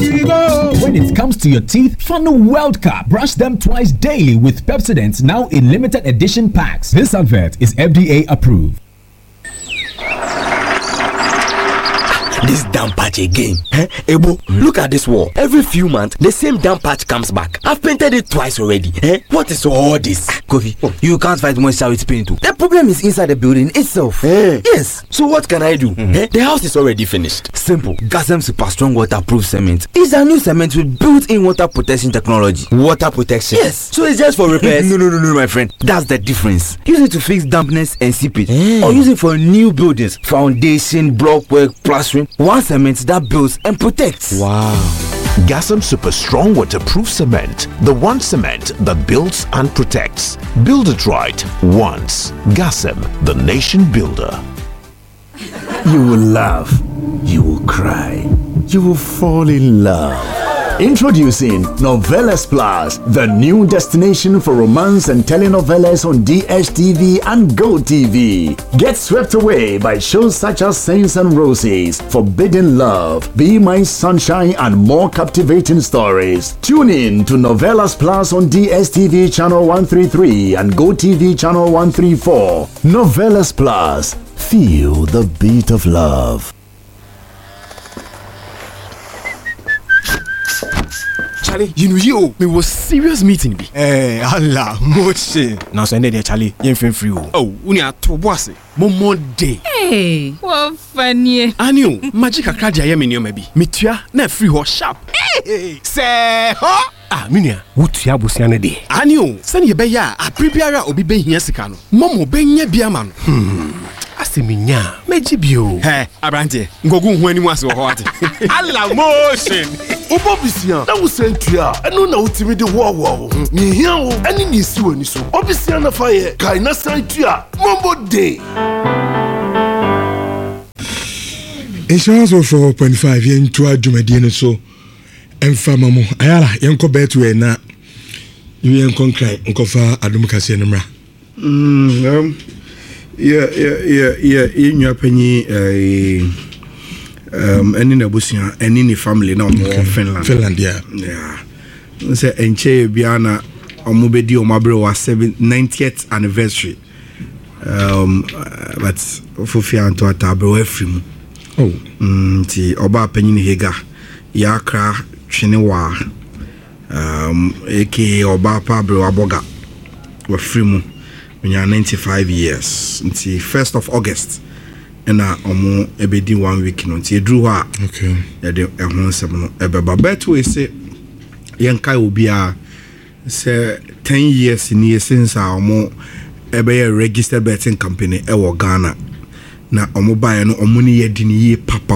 When it comes to your teeth, Funnel World Cup. Brush them twice daily with Pepsodent, now in limited edition packs. This advert is FDA approved. This damn patch again. Ebo, look at this wall. Every few months, the same damn patch comes back. I've painted it twice already. What is all this? Kofi, you can't fight moisture with paint too. The problem is inside the building itself. Yes. So what can I do? The house is already finished. Simple. Gasem Super Strong Waterproof Cement. It's a new cement with built-in water protection technology. Water protection? Yes. So it's just for repairs? No, my friend. That's the difference. Use it to fix dampness and seepage. Or use it for new buildings, foundation, block work, plastering. One cement that builds and protects. Wow. Gasem Super Strong Waterproof Cement. The one cement that builds and protects. Build it right once. Gasem, the nation builder. You will laugh. You will cry. You will fall in love. Introducing Novelas Plus, the new destination for romance and telenovelas on DSTV and GoTV. Get swept away by shows such as Saints and Roses, Forbidden Love, Be My Sunshine, and more captivating stories. Tune in to Novelas Plus on DSTV channel 133 and GoTV channel 134. Novelas Plus. Feel the beat of love. Charlie, you know you, we was serious meeting be. Allah, Moche. Now send it Charlie, you free. Oh, we are to boss. Momo day. Hey, what funny. Anio, magic a cradia yemi maybe. Mitua, na free ho sharp. Hey, say ho. Ah, minia, what ya busiane de. Anio, send ye beya, a prepare obi be here sikano. Momo be nye biaman. Asiminya, mejibio. Hey, Abrante, ngogu hwani mwaso hoate. Allah motion. Obobisia, na wusentua, eno na utimi de wo. Ni hia wo, ani ni si wani so. Obisia na faye, kai na santua, mombo day. Insurance of 4.5 yen to adwumadi no so. Emfa mamu, ayala yenko betwe na yenko nkran nkofa adum kase no mra. You penny any nabusia, any family now more Finland, yeah. Say enche biana omubedi omabro was 90th anniversary. But Fufia and Tuata bro efrim. Ti oba penny hega yakra chinewa aka oba pabro aboga wefrimu. When you are 95 years, until 1st of August, and omo ebedi 1 week no nti edru ha okay ya de ehon sem no ebeba bet we say yenkai obi a say 10 years ni since omo ebe registered betting company ewo Ghana na omo buy no omo ni yedi ni ye papa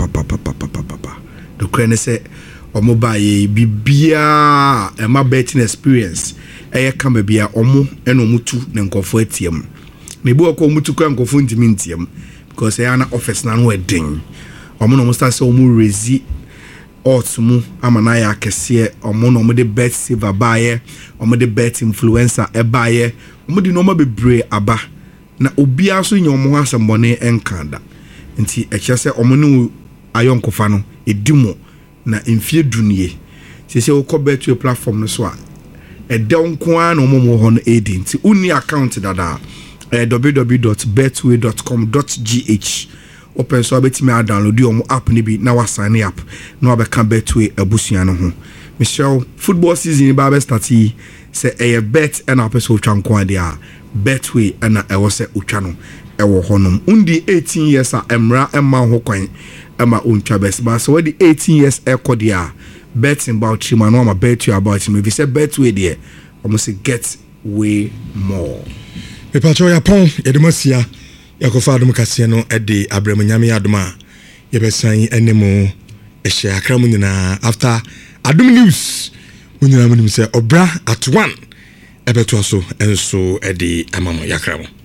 the crane say omo buy bibia e ma betting experience eye kama bia omo eno mutu na nkofo atiem na ebi okọ mutu kwa nkofo ntimi ntiem because na office na no edin omo no start say omo rezi otumu amana ya kese omo no mo de bet saver baaye omo de bet influencer e baaye omo di no ma bebre aba na obi aso nya omo asembone enkanda nti eche se omo no ayonkofa no edimo na mfie dunie se wo ko bet your platform no so a down kwa no mo ho no edin ti uni account dada www.betway.com.gh open so abeti me download your app ni bi na wa sign up na obeka Betway abusua no ho Michelle football season ba be start say e bet and apeso twa kwa dia Betway na e wo se utwa no e wo ho no undi 18 years a emra emma ho kwan emma untwa best ba so we 18 years e kodia betting about him and I bet you about him. If you say Betway there, I must say get way more. Me pacho ya pon edemasia ya kofa adum kase no ede abramanyame aduma ye besan enemo ehye akramu nyina after adum news munyina munim say obra at 1 ebeto so enso ede amamo yakramo